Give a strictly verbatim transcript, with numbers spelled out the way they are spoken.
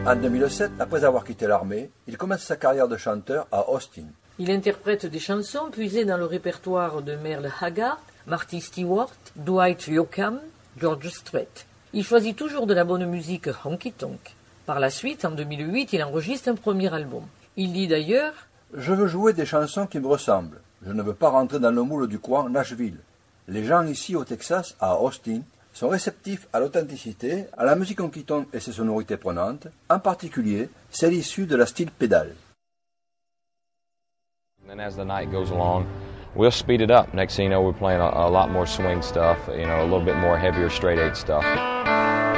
En deux mille sept, après avoir quitté l'armée, il commence sa carrière de chanteur à Austin. Il interprète des chansons puisées dans le répertoire de Merle Haggard, Marty Stewart, Dwight Yoakam, George Strait. Il choisit toujours de la bonne musique honky-tonk. Par la suite, en deux mille huit, il enregistre un premier album. Il dit d'ailleurs « Je veux jouer des chansons qui me ressemblent. Je ne veux pas rentrer dans le moule du coin Nashville. Les gens ici au Texas, à Austin, sont réceptifs à l'authenticité, à la musique honky-tonk et ses sonorités prenantes, en particulier celle issue de la steel pedal. » And as the night goes along, we'll speed it up. Next thing you know, we're playing a, a lot more swing stuff, you know, a little bit more heavier straight eight stuff.